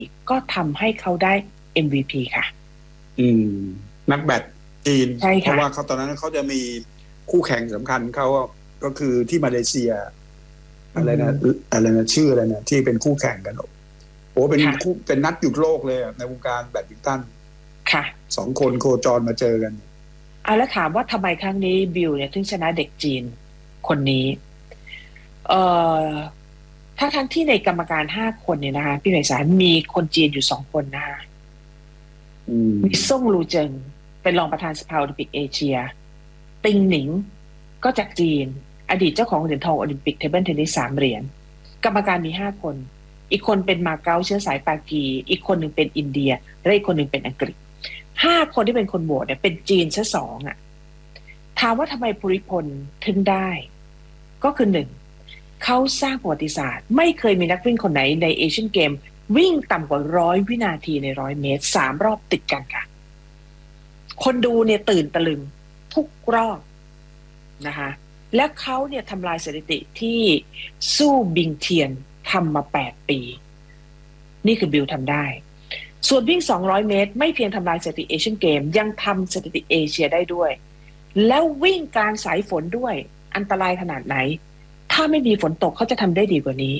ก็ทำให้เขาได้ MVP ค่ะอืมนักแบดจีนใช่ค่ะเพราะว่าเขาตอนนั้นเขาจะมีคู่แข่งสำคัญเขาก็คือที่มาเลเซียอะไรนะชื่ออะไรนะที่เป็นคู่แข่งกันโอ้เป็นคู่เป็นนัดหยุดโลกเลยในวงการแบดมินตันค่ะ 2 คนโคจรมาเจอกันแล้วถามว่าทำไมครั้งนี้บิลเนี่ยถึงชนะเด็กจีนคนนี้เอ่อทั้งที่ในกรรมการ5 คนเนี่ยนะคะพี่ไพศาลมีคนจีนอยู่2 คนนะคะมีซ่งลูเจิงเป็นรองประธานสภาโอลิมปิกเอเชียติงหนิงก็จากจีนอดีตเจ้าของเหรียญทองโอลิมปิกเทเบิลเทนนิส3 เหรียญกรรมการมี5 คนอีกคนเป็นมาเก๊าเชื้อสายปากีอีกคนหนึ่งเป็นอินเดียและอีกคนหนึ่งเป็นอังกฤษ5 คนที่เป็นคนโหวตเนี่ยเป็นจีนซะ2อ่ะถามว่าทำไมภูริพลถึงได้ก็คือ1เขาสร้างประวัติศาสตร์ไม่เคยมีนักวิ่งคนไหนในเอเชียนเกมวิ่งต่ำกว่า100 วินาทีใน100 เมตร3 รอบติดกันค่ะคนดูเนี่ยตื่นตะลึงทุกรอบนะคะและเขาเนี่ยทำลายสถิติที่สู้บิงเทียนทำมา8 ปีนี่คือบิลทำได้ส่วนวิ่ง200 เมตรไม่เพียงทำลายสถิติเอเชียนเกมยังทำสถิติเอเชียได้ด้วยแล้ววิ่งกลางสายฝนด้วยอันตรายขนาดไหนถ้าไม่มีฝนตกเขาจะทำได้ดีกว่านี้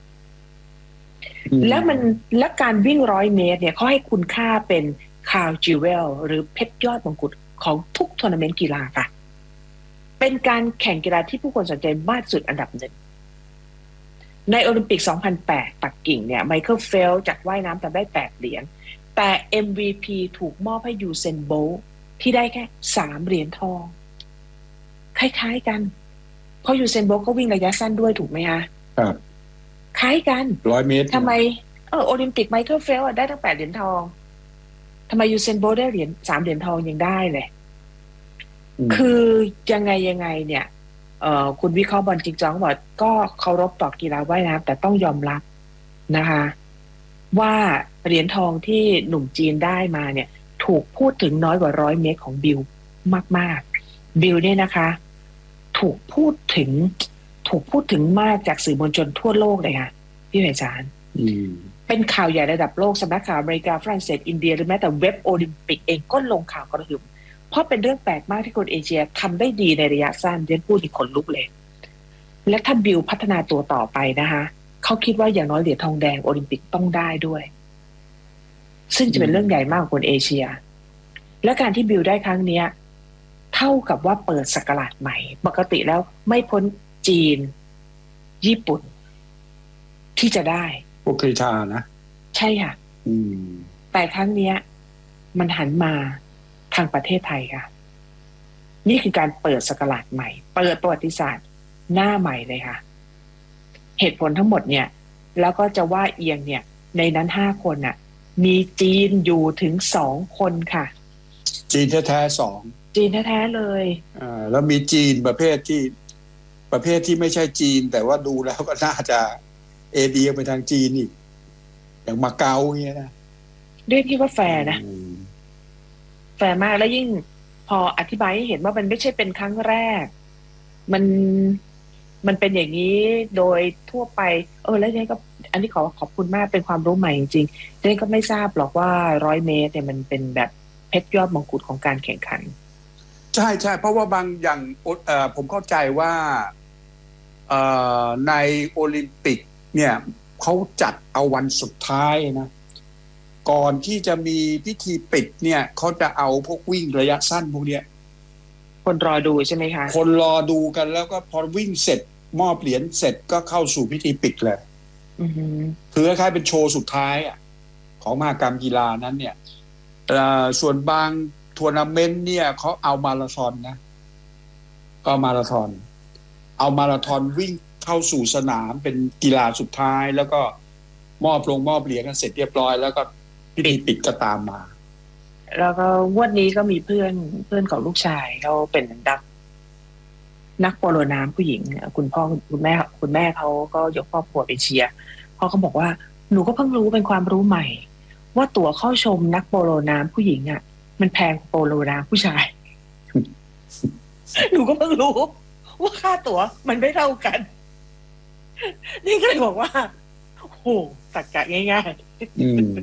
และการวิ่ง100 เมตรเนี่ยเขาให้คุณค่าเป็นคาวจิเวลหรือเพชรยอดมงกุฎของทุกทัวร์นาเมนต์กีฬาค่ะเป็นการแข่งกีฬาที่ผู้คนสนใจมากสุดอันดับ 1ในโอลิมปิก 2008 ปักกิ่งเนี่ยไมเคิลเฟลจากว่ายน้ำทำได้8 เหรียญแต่ MVP ถูกมอบให้ยูเซนโบลต์ที่ได้แค่3 เหรียญทองคล้ายๆกันเพราะยูเซนโบลต์ก็วิ่งระยะสั้นด้วยถูกไหมคะครับคล้ายกัน 100 เมตรทำไมโอลิมปิกไมเคิลเฟลได้ตั้ง8 เหรียญทองทำไมยูเซนโบลต์ได้3 เหรียญทองยังได้เลยคือยังไงเนี่ยคุณวิเคราะห์บอลจริงจังบอกก็เคารพต่อกีฬาว่ายน้ำแต่ต้องยอมรับนะคะว่าเหรียญทองที่หนุ่มจีนได้มาเนี่ยถูกพูดถึงน้อยกว่า100 เมตรของบิลมากๆบิลเนี่ยนะคะถูกพูดถึงมากจากสื่อมวลชนทั่วโลกเลยค่ะพี่ไพศาลเป็นข่าวใหญ่ระดับโลกสำนักข่าวอเมริกาฝรั่งเศสอินเดียหรือแม้แต่เว็บโอลิมปิกเองก็ลงข่าวกระหึ่มเพราะเป็นเรื่องแปลกมากที่คนเอเชียทำได้ดีในระยะสั้นเรียนพูดอีกคนลุกเลยและถ้าบิลพัฒนาตัวต่อไปนะคะเขาคิดว่าอย่างน้อยเหรียญทองแดงโอลิมปิกต้องได้ด้วยซึ่งจะเป็นเรื่องใหญ่มากของคนเอเชียและการที่บิลได้ครั้งนี้เท่ากับว่าเปิดศักราชใหม่ปกติแล้วไม่พ้นจีนญี่ปุ่นที่จะได้พวกกรีฑานะใช่ค่ะแต่ครั้งนี้มันหันมาทางประเทศไทยค่ะนี่คือการเปิดศักราชใหม่เปิดประวัติศาสตร์หน้าใหม่เลยค่ะเหตุผลทั้งหมดเนี่ยแล้วก็จะว่าเอียงเนี่ยในนั้น5 คนน่ะมีจีนอยู่ถึง2 คนค่ะจีนแท้ๆ2จีนแท้ๆเลยแล้วมีจีนประเภทที่ไม่ใช่จีนแต่ว่าดูแล้วก็น่าจะเอียงไปทางจีนอีกอย่างมาเก๊าเงี้ยนะด้วยที่ว่าแฟร์นะแฟร์มากแล้วยิ่งพออธิบายให้เห็นว่ามันไม่ใช่เป็นครั้งแรกมันเป็นอย่างนี้โดยทั่วไปแล้วเนี่ยก็อันนี้ขอบคุณมากเป็นความรู้ใหม่จริงๆเนี่ยก็ไม่ทราบหรอกว่า100 เมตรเนี่ยมันเป็นแบบเพชรยอดมงกุฎของการแข่งขันใช่เพราะว่าบางอย่างผมเข้าใจว่าในโอลิมปิกเนี่ยเขาจัดเอาวันสุดท้ายนะก่อนที่จะมีพิธีปิดเนี่ยเขาจะเอาพวกวิ่งระยะสั้นพวกเนี้ยคนรอดูใช่ไหมคะคนรอดูกันแล้วก็พอวิ่งเสร็จมอบเหรียญเสร็จก็เข้าสู่พิธีปิดเลยคือคล้ายๆเป็นโชว์สุดท้ายของมหกรรมกีฬานั้นเนี่ยส่วนบางทัวร์นาเมนต์เนี่ยเขาเอามาราธอนนะก็มาราธอนวิ่งเข้าสู่สนามเป็นกีฬาสุดท้ายแล้วก็มอบเหรียญกันเสร็จเรียบร้อยแล้วก็พิธีปิดก็ตามมาแล้วก็วันนี้ก็มีเพื่อนของลูกชายเขาเป็นนักโปโลน้ำผู้หญิงคุณพ่อคุณแม่เขาก็ยกครอบครัวไปเชียร์เขาก็บอกว่าหนูก็เพิ่งรู้เป็นความรู้ใหม่ว่าตั๋วเข้าชมนักโปโลน้ำผู้หญิงมันแพงกว่าโปโลน้ำผู้ชาย หนูก็เพิ่งรู้ว่าค่าตั๋วมันไม่เท่ากันนี่ก็เลยบอกว่าโอ้โหตรรกะง่ายๆ